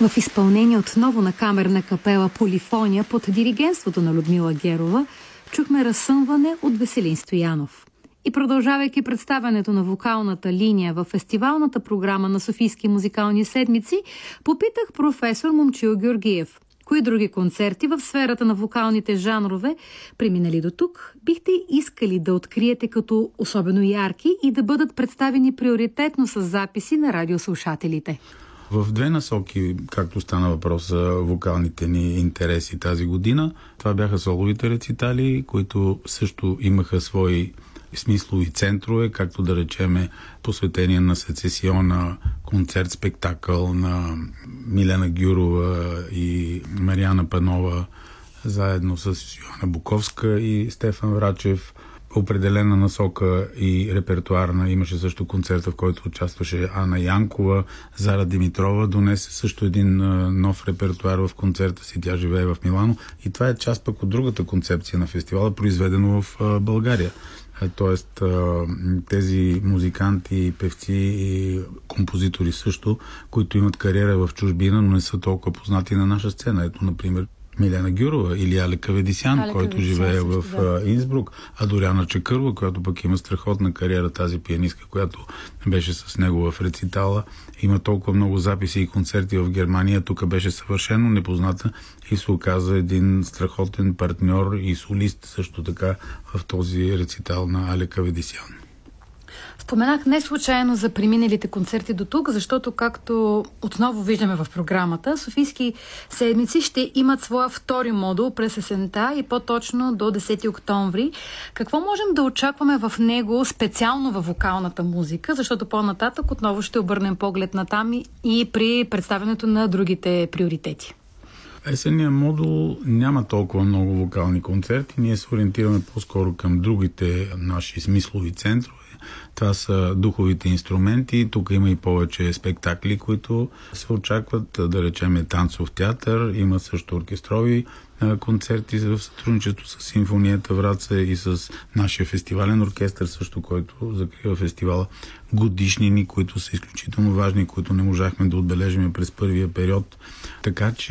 В изпълнение отново на камерна капела Полифония под диригентството на Людмила Герова чухме разсъмване от Веселин Стоянов. И продължавайки представянето на вокалната линия в фестивалната програма на Софийски музикални седмици, попитах професор Момчил Георгиев: кои други концерти в сферата на вокалните жанрове, преминали до тук, бихте искали да откриете като особено ярки и да бъдат представени приоритетно с записи на радиослушателите? В две насоки, както стана въпрос за вокалните ни интереси тази година. Това бяха соловите рецитали, които също имаха свои смислови центрове, както да речеме посветение на сецесиона, концерт-спектакъл на Милена Гюрова и Мариана Панова, заедно с Йоана Буковска и Стефан Врачев. Определена насока и репертуарна. Имаше също концерта, в който участваше Ана Янкова. Зара Димитрова донесе също един нов репертуар в концерта си. Тя живее в Милано. И това е част пък от другата концепция на фестивала, произведено в България. Тоест, тези музиканти, певци и композитори също, които имат кариера в чужбина, но не са толкова познати на наша сцена. Ето, например, Милена Гюрова или Алека Ведисян, който живее в Инсбрук, а Доряна Чакърова, която пък има страхотна кариера, тази пианистка, която беше с него в рецитала. Има толкова много записи и концерти в Германия. Тук беше съвършено непозната и се оказа един страхотен партньор и солист също така в този рецитал на Алека Ведисян. Споменах не случайно за преминалите концерти до тук, защото, както отново виждаме в програмата, Софийски седмици ще имат своя втори модул през есента и по-точно до 10 октомври. Какво можем да очакваме в него специално във вокалната музика, защото по-нататък отново ще обърнем поглед на там и при представянето на другите приоритети? Есенния модул няма толкова много вокални концерти. Ние се ориентираме по-скоро към другите наши смислови центрове. Това са духовите инструменти. Тук има и повече спектакли, които се очакват. Да речем танцов театър. Има също оркестрови концерти в сътрудничество с Симфонията Враца и с нашия фестивален оркестър също, който закрива фестивала. Годишнини, които са изключително важни, които не можахме да отбележим през първия период. Така че